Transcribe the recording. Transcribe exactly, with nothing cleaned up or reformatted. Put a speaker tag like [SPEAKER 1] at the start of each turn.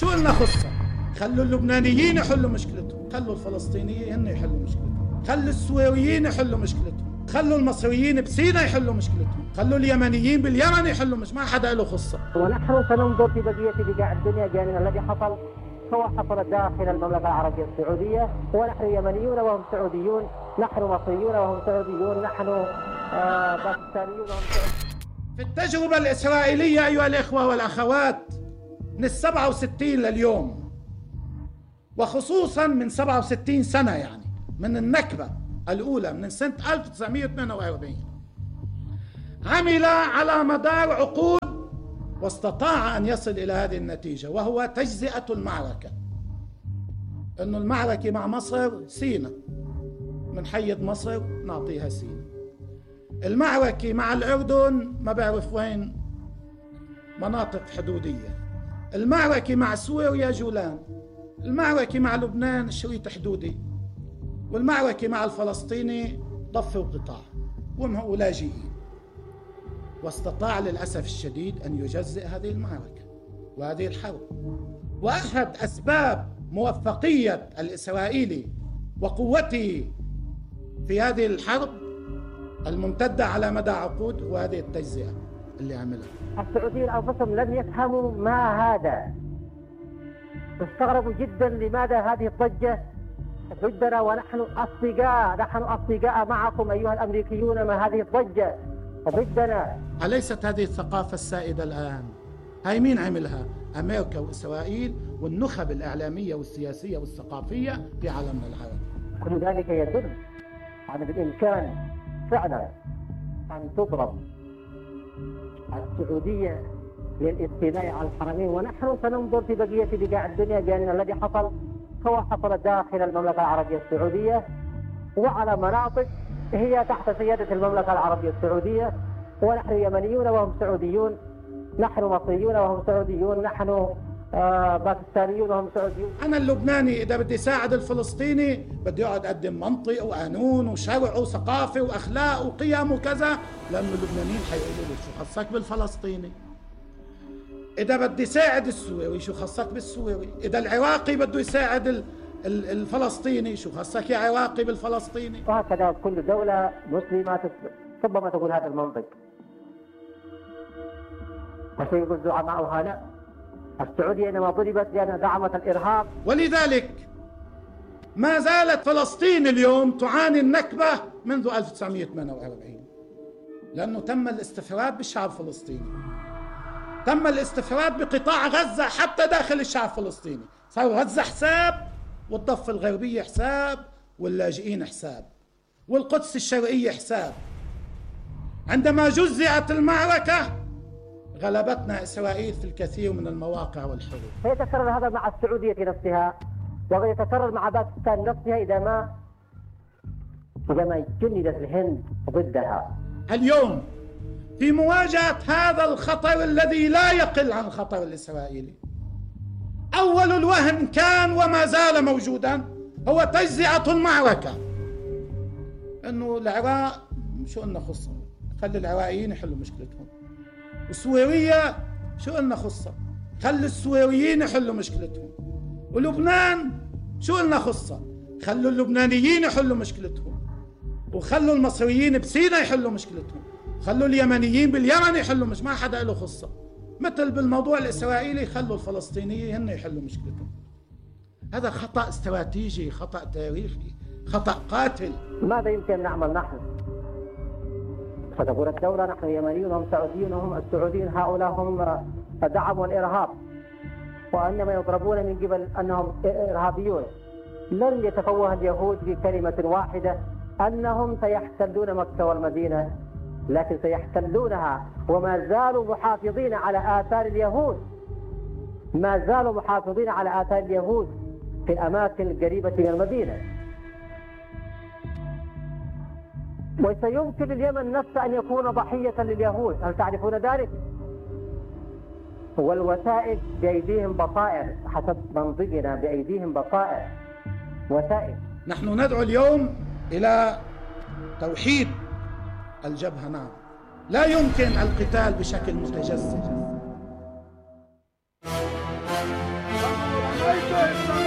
[SPEAKER 1] شو قلنا خصة؟ خلوا اللبنانيين يحلوا مشكلتهم، خلوا الفلسطينيين هن يحلوا مشكلتهم، خلوا السوريين يحلوا مشكلتهم، خلوا المصريين بسيناء يحلوا مشكلتهم، خلوا اليمنيين باليمن يحلوا مش ما حدا له خصة.
[SPEAKER 2] ونحن سننظر في بقية بقاع الدنيا جانب الذي حصل سواء حصل داخل المملكة العربية السعودية، ونحن يمنيون وهم سعوديون، نحن مصريون وهم سعوديون، نحن آه باكستانيون وهم سعوديون.
[SPEAKER 1] في التجربة الإسرائيلية أيها الإخوة والأخوات من السبعة وستين لليوم، وخصوصا من سبعة وستين سنة، يعني من النكبة الأولى من سنة ألف وتسعمئة وثمانية وأربعين، عمل على مدار عقود واستطاع أن يصل إلى هذه النتيجة، وهو تجزئة المعركة. إنه المعركة مع مصر سيناء، من حيد مصر نعطيها سيناء. المعركة مع الأردن ما بعرف وين، مناطق حدودية. المعركة مع سوريا جولان. المعركة مع لبنان شريط حدودي. والمعركة مع الفلسطيني ضفة وقطاع ولاجئين. واستطاع للأسف الشديد أن يجزئ هذه المعركة وهذه الحرب. وأحد أسباب موفقية الإسرائيلي وقوته في هذه الحرب الممتدة على مدى عقود هو هذه التجزئة اللي عملها.
[SPEAKER 2] السعوديين أنفسهم لم يفهموا ما هذا، استغربوا جدا لماذا هذه الضجة ضدنا ونحن أصدقاء، نحن أصدقاء معكم أيها الأمريكيون، ما هذه الضجة ضدنا؟
[SPEAKER 1] أليست هذه الثقافة السائدة الآن؟ هاي مين عملها؟ أمريكا وإسرائيل والنخب الإعلامية والسياسية والثقافية في عالمنا العربي.
[SPEAKER 2] كل ذلك يدل على بالإمكان فعلا أن تضرب السعودية للاستيلاء على الحرمين، ونحن سننظر في بقية بقاع الدنيا جانب الذي حصل سواء حصل داخل المملكة العربية السعودية وعلى مناطق هي تحت سيادة المملكة العربية السعودية، ونحن يمنيون وهم سعوديون، نحن مصريون وهم سعوديون، نحن آه باكستانيون وهم سعوديون.
[SPEAKER 1] أنا اللبناني إذا بدي ساعد الفلسطيني بدي أقعد أقدم منطق وقانون وشرع وثقافة وأخلاق وقيم وكذا، لأنه اللبنانيين حيقولوا لي شو خصك بالفلسطيني؟ إذا بدي ساعد السوري شو خصك بالسوري؟ إذا العراقي بده يساعد ال الفلسطيني شو خصك يا عراقي بالفلسطيني؟
[SPEAKER 2] وهكذا كل دولة مسلمة ربما تقول هذا المنطق، وسيقول زعماؤها لا، السعودية إنما ضربت لأنها دعمت الإرهاب.
[SPEAKER 1] ولذلك ما زالت فلسطين اليوم تعاني النكبة منذ ألف وتسعمئة وثمانية وأربعين، لأنه تم الاستفراد بالشعب الفلسطيني، تم الاستفراد بقطاع غزة حتى داخل الشعب الفلسطيني، صار غزة حساب والضفة الغربية حساب واللاجئين حساب والقدس الشرقية حساب. عندما جزئت المعركة غلبتنا إسرائيل في الكثير من المواقع والحروب.
[SPEAKER 2] سيتكرر هذا مع السعودية نفسها ويتكرر مع باكستان نفسها إذا ما إذا ما جندت الهند ضدها.
[SPEAKER 1] اليوم في مواجهة هذا الخطر الذي لا يقل عن الخطر الإسرائيلي، أول الوهن كان وما زال موجودا هو تجزئة المعركة. إنه العراق شو قلنا خصة؟ خلي العراقيين يحلوا مشكلتهم. وسوريا شو قلنا خصة؟ خلي السوريين يحلوا مشكلتهم. ولبنان شو قلنا خصة؟ خلوا اللبنانيين يحلوا مشكلتهم. وخلوا المصريين بسيناء يحلوا مشكلتهم. خلوا اليمنيين باليمن يحلوا، مش ما حدا له خصة. مثل بالموضوع الإسرائيلي خلوا الفلسطينيين هن يحلوا مشكلتهم. هذا خطأ استراتيجي، خطأ تاريخي، خطأ قاتل.
[SPEAKER 2] ماذا يمكن أن نعمل نحن؟ فتقول الدولة نحن يمنيون وهم سعوديون وهم السعوديين هؤلاء هم دعموا الإرهاب وإنما يضربون من قبل أنهم إرهابيون. لن يتفوه اليهود في كلمة واحدة أنهم سيحتلون مكة والمدينة، لكن سيحتلونها وما زالوا محافظين على آثار اليهود، ما زالوا محافظين على آثار اليهود في الأماكن القريبة من المدينة. وسيمكن اليمن نفسه أن يكون ضحية لليهود، هل تعرفون ذلك؟ والوسائل بأيديهم بصائر، حسب منطقنا بأيديهم بصائر وسائل.
[SPEAKER 1] نحن ندعو اليوم إلى توحيد الجبهة. نعم، لا يمكن القتال بشكل متجزئ. وإسرائيل.